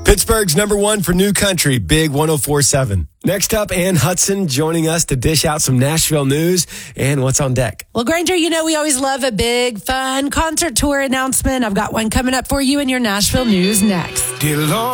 Pittsburgh's number one for new country, Big 104.7. Next up, Ann Hudson joining us to dish out some Nashville news and what's on deck. Well, Granger, we always love a big, fun concert tour announcement. I've got one coming up for you in your Nashville news next.